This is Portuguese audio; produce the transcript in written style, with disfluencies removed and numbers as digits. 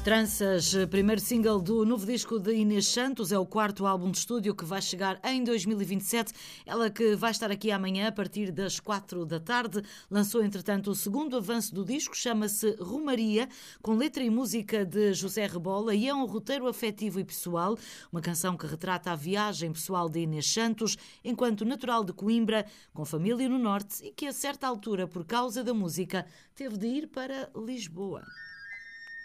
Tranças, primeiro single do novo disco de Inês Santos, é o quarto álbum de estúdio que vai chegar em 2027. Ela que vai estar aqui amanhã a partir das 4 da tarde. Lançou, entretanto, o segundo avanço do disco, chama-se Romaria, com letra e música de José Rebola e é um roteiro afetivo e pessoal, uma canção que retrata a viagem pessoal de Inês Santos, enquanto natural de Coimbra, com família no Norte e que a certa altura, por causa da música, teve de ir para Lisboa.